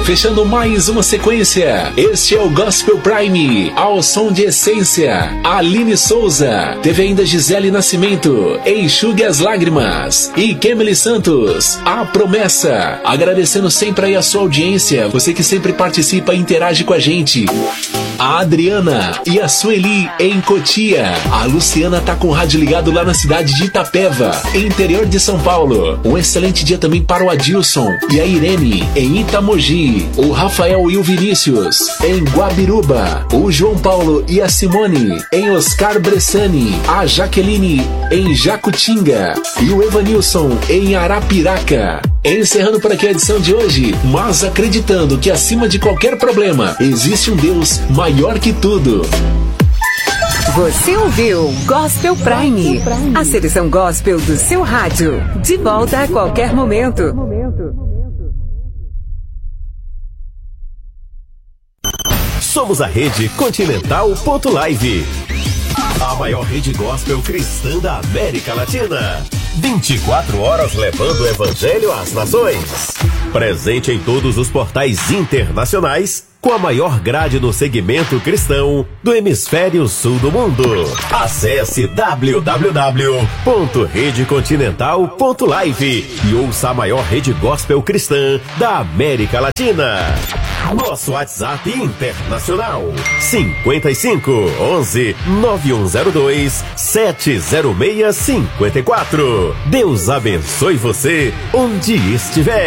fechando mais uma sequência. Este é o Gospel Prime, ao som de Essência, Aline Souza. Teve ainda Gisele Nascimento, Enxugue as Lágrimas, e Kemily Santos, A Promessa. Agradecendo sempre aí a sua audiência, você que sempre participa e interage com a gente. A Adriana e a Sueli em Cotia. A Luciana tá com o rádio ligado lá na cidade de Itapeva, interior de São Paulo. Um excelente dia também para o Adilson e a Irene em Itamogi. O Rafael e o Vinícius em Guabiruba. O João Paulo e a Simone em Oscar Bressani. A Jaqueline em Jacutinga e o Evanilson em Arapiraca. Encerrando por aqui a edição de hoje, mas acreditando que acima de qualquer problema existe um Deus maior que tudo. Você ouviu Gospel Prime, a seleção gospel do seu rádio. De volta a qualquer momento. Somos a Rede Continental.live, a maior rede gospel cristã da América Latina. 24 horas levando o evangelho às nações. Presente em todos os portais internacionais, com a maior grade no segmento cristão do hemisfério sul do mundo. Acesse www.redecontinental.live e ouça a maior rede gospel cristã da América Latina. Nosso WhatsApp internacional 55 11 9102 70654. Deus abençoe você onde estiver.